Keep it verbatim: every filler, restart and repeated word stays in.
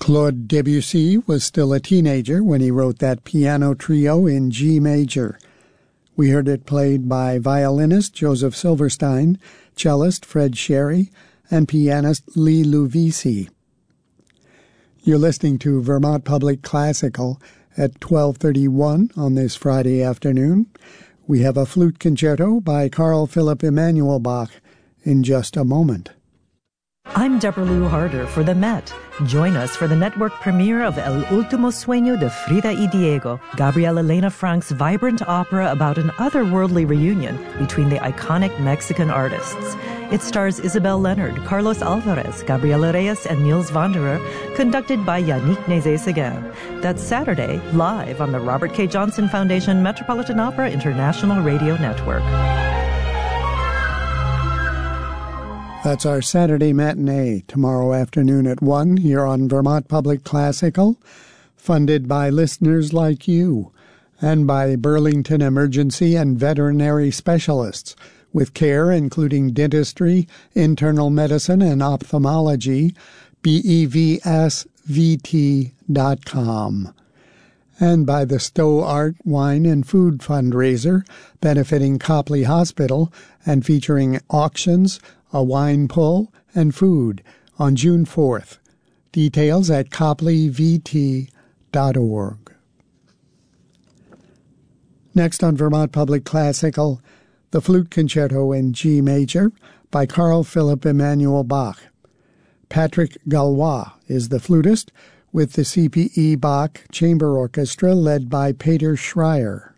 Claude Debussy was still a teenager when he wrote that piano trio in G major. We heard it played by violinist Joseph Silverstein, cellist Fred Sherry, and pianist Lee Luvisi. You're listening to Vermont Public Classical at twelve thirty-one on this Friday afternoon. We have a flute concerto by Carl Philipp Emanuel Bach in just a moment. I'm Deborah Lou Harder for the Met. Join us for the network premiere of El Último Sueño de Frida y Diego, Gabriel Elena Frank's vibrant opera about an otherworldly reunion between the iconic Mexican artists. It stars Isabel Leonard, Carlos Alvarez, Gabriela Reyes, and Niels Wanderer, conducted by Yannick Nézet-Séguin. That's Saturday, live on the Robert K. Johnson Foundation Metropolitan Opera International Radio Network. That's our Saturday matinee, tomorrow afternoon at one here on Vermont Public Classical, funded by listeners like you and by Burlington Emergency and Veterinary Specialists, with care including dentistry, internal medicine, and ophthalmology, B E V S V T dot com. And by the Stowe Art, Wine, and Food fundraiser, benefiting Copley Hospital and featuring auctions, a wine pull, and food on June fourth. Details at copley v t dot org. Next on Vermont Public Classical, the Flute Concerto in G major by Carl Philipp Emanuel Bach. Patrick Gallois is the flutist, with the C P E Bach Chamber Orchestra led by Peter Schreier.